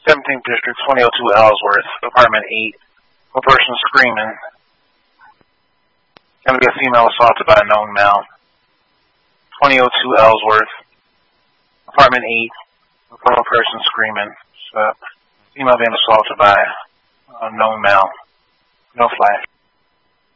17th District, 2002 Ellsworth, apartment 8. A person screaming. Going to be a female assaulted by a known male. 2002 Ellsworth, apartment 8. A person screaming. Female being assaulted by a known male. No flash.